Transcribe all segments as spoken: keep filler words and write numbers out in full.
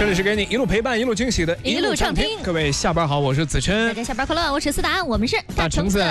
这里是给你一路陪伴一路惊喜的一路畅听。 各位下班好，我是子琛， 大家下班快乐，我是思达，我们是大橙子。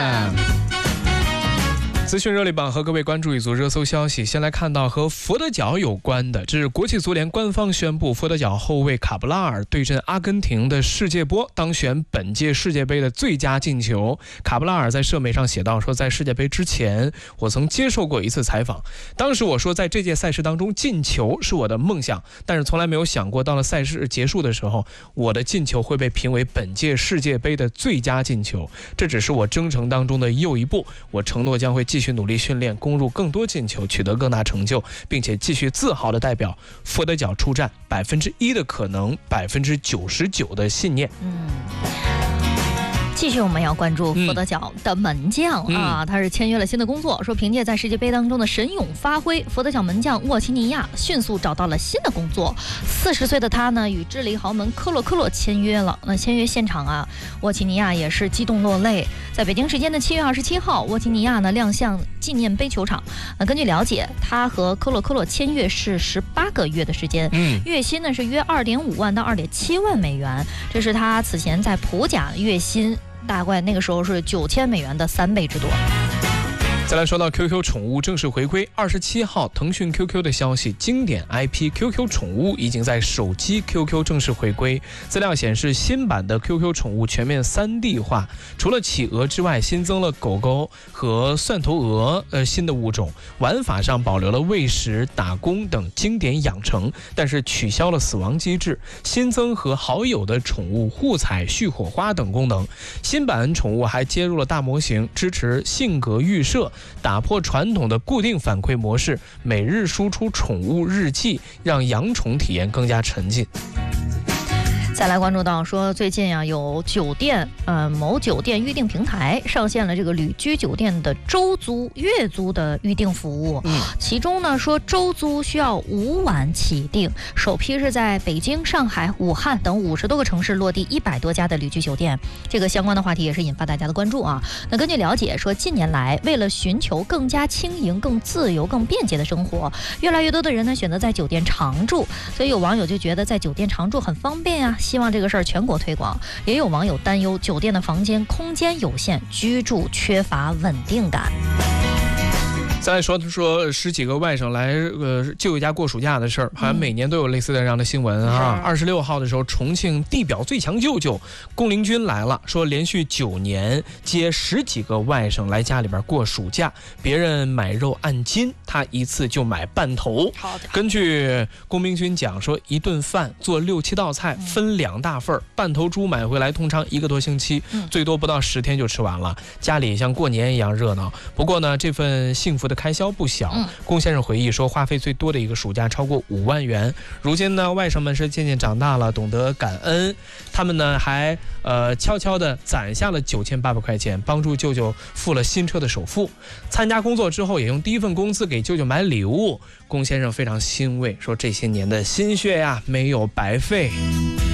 资讯热力榜和各位关注一组热搜消息。先来看到和佛得角有关的，这是国际足联官方宣布，佛得角后卫卡布拉尔对阵阿根廷的世界波当选本届世界杯的最佳进球。卡布拉尔在社媒上写道说，在世界杯之前我曾接受过一次采访，当时我说在这届赛事当中进球是我的梦想，但是从来没有想过到了赛事结束的时候，我的进球会被评为本届世界杯的最佳进球。这只是我征程当中的又一步，我承诺将会继续继续努力训练，攻入更多进球，取得更大成就，并且继续自豪地代表佛得角出战。百分之一的可能，百分之九十九的信念。 嗯。继续我们要关注佛得角的门将、嗯、啊，他是签约了新的工作，说凭借在世界杯当中的神勇发挥，佛得角门将沃齐尼亚迅速找到了新的工作。四十岁的他呢，与智利豪门科洛科洛签约了。那签约现场啊，沃齐尼亚也是激动落泪。在北京时间的七月二十七号，沃齐尼亚呢亮相纪念碑球场。那根据了解，他和科洛科洛签约是十八个月的时间，嗯，月薪呢是约二点五万到二点七万美元，这是他此前在普甲月薪大概那个时候是九千美元的三倍之多。 再来说到 Q Q 宠物正式回归，二十七号腾讯 Q Q 的消息，经典 I P Q Q 宠物已经在手机 Q Q 正式回归。资料显示，新版的 Q Q 宠物全面 三 D 化，除了企鹅之外，新增了狗狗和蒜头鹅呃新的物种，玩法上保留了喂食、打工等经典养成，但是取消了死亡机制，新增和好友的宠物互踩、续火花等功能。新版宠物还接入了大模型，支持性格预设，打破传统的固定反馈模式，每日输出宠物日记，让养宠体验更加沉浸。 再来关注到说，最近啊有酒店呃某酒店预订平台上线了这个旅居酒店的周租、月租的预订服务。嗯，其中呢说周租需要五晚起订，首批是在北京、上海、武汉等五十多个城市落地一百多家的旅居酒店。这个相关的话题也是引发大家的关注啊。那根据了解说，近年来为了寻求更加轻盈、更自由、更便捷的生活，越来越多的人呢选择在酒店常住，所以有网友就觉得在酒店常住很方便啊。希望这个事儿全国推广。也有网友担忧酒店的房间空间有限，居住缺乏稳定感。 再来说说十几个外省来呃舅舅家过暑假的事儿，好像每年都有类似的这样的新闻啊。二十六号的时候，重庆地表最强舅舅龚林军来了，说连续九年接十几个外省来家里边过暑假，别人买肉按斤，他一次就买半头。根据龚林军讲说，一顿饭做六七道菜，分两大份，半头猪买回来通常一个多星期，最多不到十天就吃完了，家里像过年一样热闹。不过呢，这份幸福的开销不小。龚先生回忆说，花费最多的一个暑假超过五万元。如今呢，外甥们是渐渐长大了，懂得感恩，他们呢还呃悄悄地攒下了九千八百块钱，帮助舅舅付了新车的首付。参加工作之后，也用第一份工资给舅舅买礼物。龚先生非常欣慰，说这些年的心血呀，没有白费。